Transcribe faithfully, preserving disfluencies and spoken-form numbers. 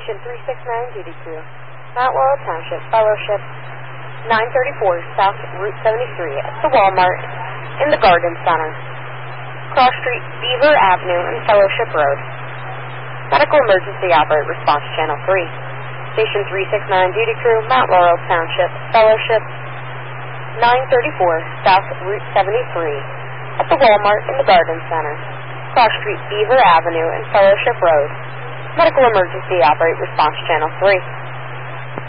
Station three six nine Duty Crew, Mount Laurel Township, Fellowship, nine thirty-four South Route seventy-three at the Walmart in the Garden Center. Cross Street, Beaver Avenue, and Fellowship Road. Medical Emergency Operate Response Channel three. Station three six nine Duty Crew, Mount Laurel Township, Fellowship, nine thirty-four South Route seventy-three at the Walmart in the Garden Center. Cross Street, Beaver Avenue, and Fellowship Road. Medical Emergency Operate Response Channel three.